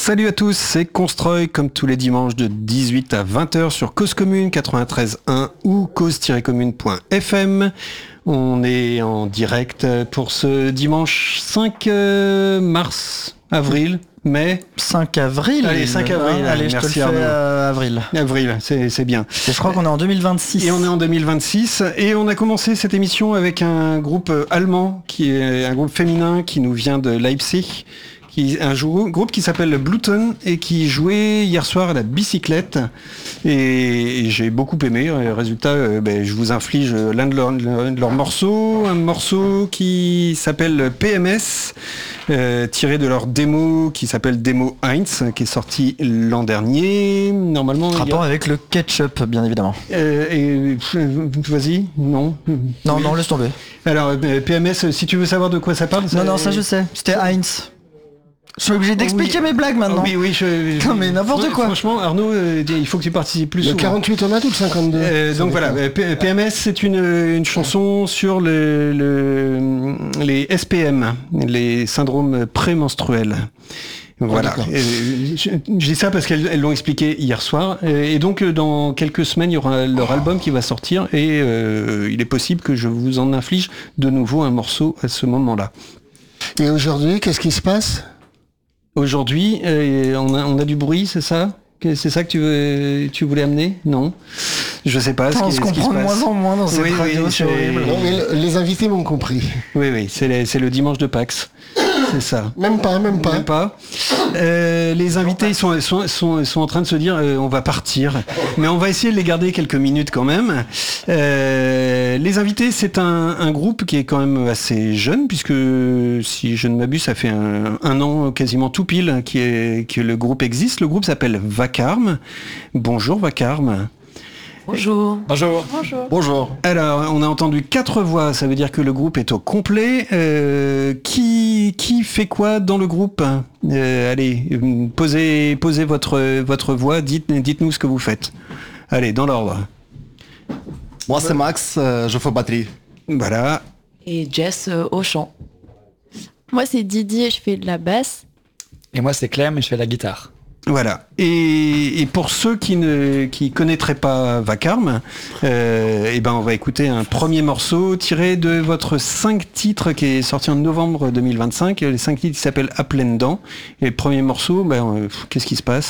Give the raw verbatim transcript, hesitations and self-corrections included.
Salut à tous, c'est Constroy, comme tous les dimanches de dix-huit à vingt heures sur Cause Commune quatre-vingt-treize un ou cause tiret commune point f m. On est en direct pour ce dimanche cinq mars, avril, mai. cinq avril. Allez, cinq avril. Ah, allez, je merci te le fais euh, avril. Avril, c'est, c'est bien. Et je crois qu'on est en deux mille vingt-six. Et on est en deux mille vingt-six. Et on a commencé cette émission avec un groupe allemand, qui est un groupe féminin qui nous vient de Leipzig. Un groupe qui s'appelle Bluton et qui jouait hier soir à la bicyclette et, et j'ai beaucoup aimé. Résultat, euh, ben, je vous inflige l'un de leurs leur morceaux, un morceau qui s'appelle P M S, euh, tiré de leur démo qui s'appelle Démo Heinz, qui est sorti l'an dernier. Normalement, rapport a... avec le ketchup, bien évidemment. Euh, et vas-y, non. Non, oui. non, laisse tomber. Alors P M S, si tu veux savoir de quoi ça parle. Non, ça... non, ça je sais. C'était Heinz. Je suis obligé d'expliquer oui. mes blagues maintenant. Oui, oui, je... Non, mais n'importe ouais, quoi. Franchement, Arnaud, euh, il faut que tu participes plus. Le souvent. quarante-huit on a tout, le cinquante-deux. Euh, donc voilà, P- PMS, c'est une, une chanson sur le, le, les S P M, les syndromes prémenstruels. Voilà. Oh, je, je dis ça parce qu'elles elles l'ont expliqué hier soir. Et donc, dans quelques semaines, il y aura leur album qui va sortir et euh, il est possible que je vous en inflige de nouveau un morceau à ce moment-là. Et aujourd'hui, qu'est-ce qui se passe ? Aujourd'hui, euh, on, a, on a du bruit, c'est ça ? C'est ça que tu, veux, tu voulais amener ? Non ? Je sais pas. Attends, ce qui, on se comprend de moins en moins dans cette oui, radio, oui, c'est horrible. Non, mais les invités m'ont compris. Oui, oui, c'est, les, c'est le dimanche de Pax. C'est ça. Même pas, même pas. Même pas. Euh, les invités ils sont, sont, sont, sont en train de se dire euh, on va partir. Mais on va essayer de les garder quelques minutes quand même. Euh, les invités, c'est un, un groupe qui est quand même assez jeune, puisque si je ne m'abuse, ça fait un, un an quasiment tout pile qui est, que le groupe existe. Le groupe s'appelle Vacarme. Bonjour Vacarme. Bonjour. Bonjour. Bonjour. Bonjour. Alors, on a entendu quatre voix, ça veut dire que le groupe est au complet. Euh, qui, qui fait quoi dans le groupe ? euh, Allez, posez, posez votre, votre voix, dites, dites-nous ce que vous faites. Allez, dans l'ordre. Moi, c'est Max, euh, je fais batterie. Voilà. Et Jess euh, au chant. Moi, c'est Didier, je fais de la basse. Et moi, c'est Clem et je fais la guitare. Voilà. Et, et pour ceux qui ne qui connaîtraient pas Vacarme, euh, et ben on va écouter un premier morceau tiré de votre cinq titres qui est sorti en novembre deux mille vingt-cinq. Les cinq titres qui s'appellent À pleines dents. Et le premier morceau, ben euh, qu'est-ce qui se passe ?